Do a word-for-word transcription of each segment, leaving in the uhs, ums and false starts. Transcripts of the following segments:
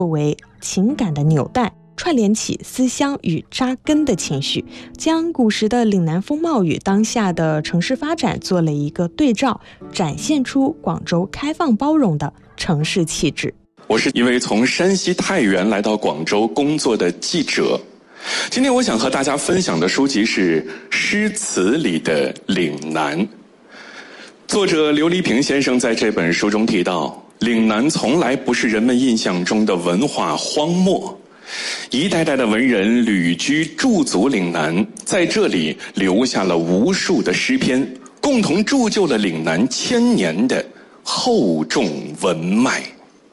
作为情感的纽带，串联起思乡与扎根的情绪，将古时的岭南风貌与当下的城市发展做了一个对照，展现出广州开放包容的城市气质。 我是一位从山西太原来到广州工作的记者，今天我想和大家分享的书籍是《诗词里的岭南》。作者刘黎平先生在这本书中提到，岭南从来不是人们印象中的文化荒漠，一代代的文人旅居驻足岭南，在这里留下了无数的诗篇，共同铸就了岭南千年的厚重文脉。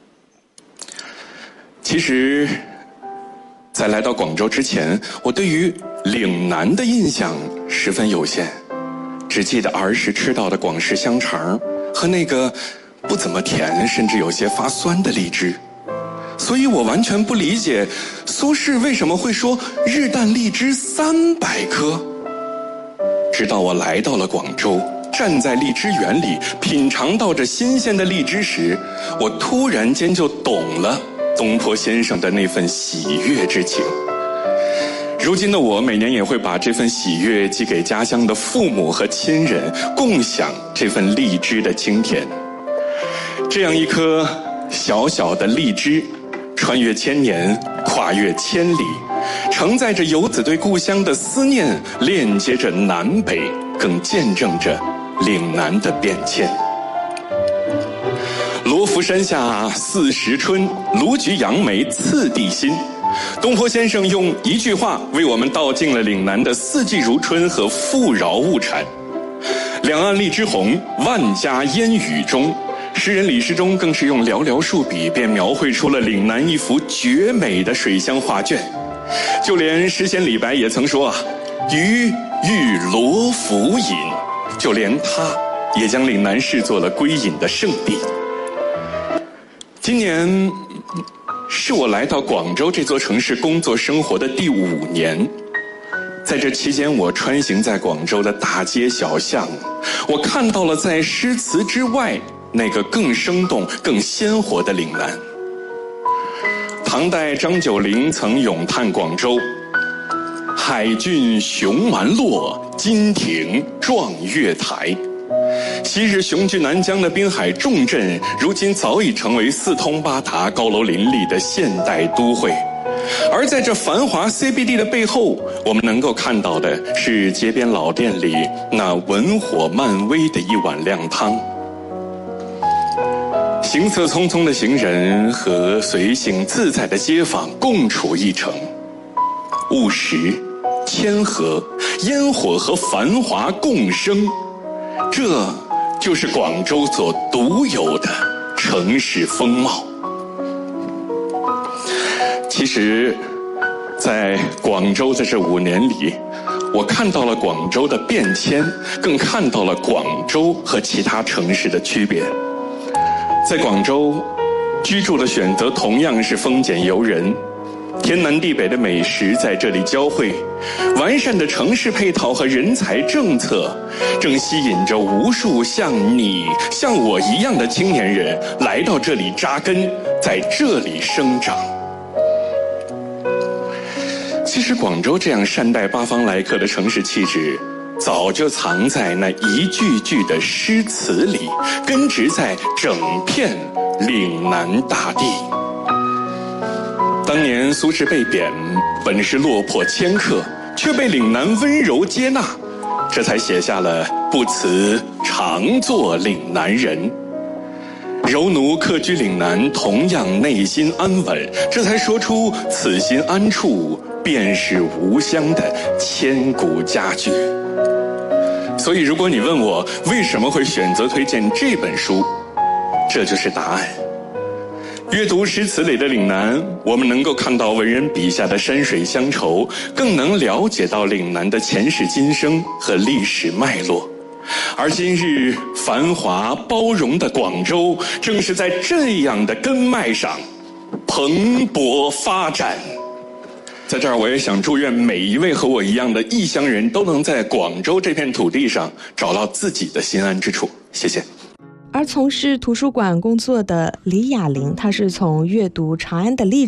其实在来到广州之前，我对于岭南的印象十分有限，只记得儿时吃到的广式香肠和那个不怎么甜甚至有些发酸的荔枝，所以我完全不理解苏轼为什么会说日啖荔枝三百颗。直到我来到了广州，站在荔枝园里品尝到这新鲜的荔枝时，我突然间就懂了东坡先生的那份喜悦之情。如今的我每年也会把这份喜悦寄给家乡的父母和亲人，共享这份荔枝的清甜。这样一颗小小的荔枝，穿越千年，跨越千里，承载着游子对故乡的思念，链接着南北，更见证着岭南的变迁。罗浮山下四时春，卢橘杨梅次第新。东坡先生用一句话为我们道尽了岭南的四季如春和富饶物产。两岸荔枝红，万家烟雨中。诗人李时忠更是用寥寥数笔便描绘出了岭南一幅绝美的水乡画卷。就连诗仙李白也曾说啊，鱼遇罗浮饮，就连他也将岭南视作了归隐的圣地。今年是我来到广州这座城市工作生活的第五年，在这期间，我穿行在广州的大街小巷，我看到了在诗词之外那个更生动、更鲜活的岭南。唐代张九龄曾咏叹广州：海郡雄蛮落，金亭壮月台。昔日雄踞南疆的滨海重镇，如今早已成为四通八达、高楼林立的现代都会。而在这繁华 C B D 的背后，我们能够看到的是街边老店里那文火漫微的一碗靓汤。行色匆匆的行人和随性自在的街坊共处一城，务实、谦和、烟火和繁华共生，这就是广州所独有的城市风貌。其实在广州的这五年里，我看到了广州的变迁，更看到了广州和其他城市的区别。在广州居住的选择同样是丰俭由人，天南地北的美食在这里交汇，完善的城市配套和人才政策正吸引着无数像你像我一样的青年人来到这里扎根，在这里生长。其实广州这样善待八方来客的城市气质，早就藏在那一句句的诗词里，根植在整片岭南大地。当年苏轼被贬，本是落魄迁客，却被岭南温柔接纳，这才写下了不辞常作岭南人。柔奴客居岭南，同样内心安稳，这才说出此心安处，便是吾乡的千古佳句。所以如果你问我为什么会选择推荐这本书，这就是答案。阅读诗词里的岭南，我们能够看到文人笔下的山水乡愁，更能了解到岭南的前世今生和历史脉络。而今日繁华包容的广州，正是在这样的根脉上蓬勃发展。在这儿，我也想祝愿每一位和我一样的异乡人都能在广州这片土地上找到自己的心安之处。谢谢。 而从事图书馆工作的李雅玲，她是从阅读长安的历